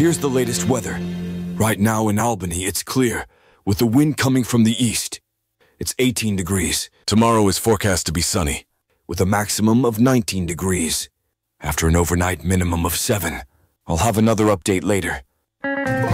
here's the latest weather. Right now in Albany, it's clear, with the wind coming from the east. It's 18 degrees. Tomorrow is forecast to be sunny, with a maximum of 19 degrees. After an overnight minimum of 7. I'll have another update later.